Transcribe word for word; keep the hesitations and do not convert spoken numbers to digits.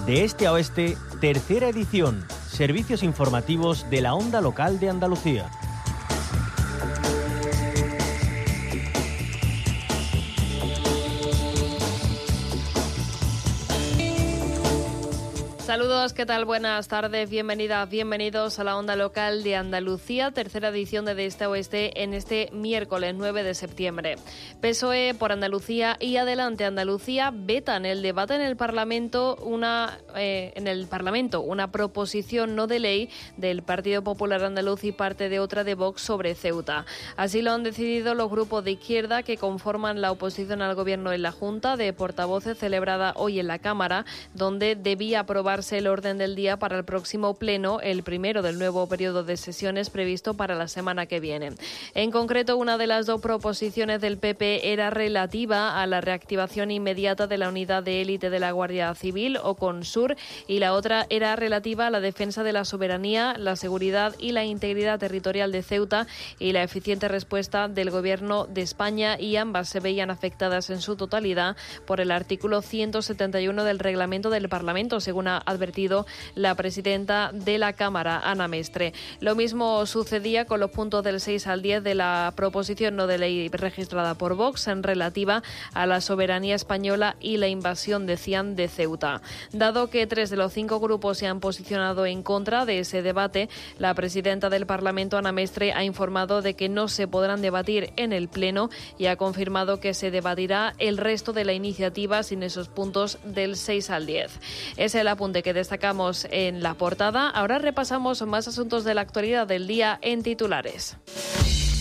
De este a oeste, tercera edición. Servicios informativos de la Onda Local de Andalucía. Saludos, ¿qué tal? Buenas tardes, bienvenidas, bienvenidos a la Onda Local de Andalucía, tercera edición de De Este a Oeste en este miércoles nueve de septiembre. P S O E por Andalucía y Adelante Andalucía vetan el debate en el Parlamento una eh, en el Parlamento una proposición no de ley del Partido Popular Andaluz y parte de otra de Vox sobre Ceuta. Así lo han decidido los grupos de izquierda que conforman la oposición al Gobierno en la Junta de Portavoces celebrada hoy en la Cámara, donde debía aprobar el orden del día para el próximo pleno, el primero del nuevo periodo de sesiones previsto para la semana que viene. En concreto, una de las dos proposiciones del P P era relativa a la reactivación inmediata de la unidad de élite de la Guardia Civil, o CONSUR, y la otra era relativa a la defensa de la soberanía, la seguridad y la integridad territorial de Ceuta y la eficiente respuesta del Gobierno de España, y ambas se veían afectadas en su totalidad por el artículo ciento setenta y uno del reglamento del Parlamento, según ha advertido la presidenta de la Cámara, Ana Mestre. Lo mismo sucedía con los puntos del seis al diez de la proposición no de ley registrada por Vox en relativa a la soberanía española y la invasión, decían, de Ceuta. Dado que tres de los cinco grupos se han posicionado en contra de ese debate, la presidenta del Parlamento, Ana Mestre, ha informado de que no se podrán debatir en el Pleno y ha confirmado que se debatirá el resto de la iniciativa sin esos puntos del seis al diez. Es el apunte que destacamos en la portada. Ahora repasamos más asuntos de la actualidad del día en titulares.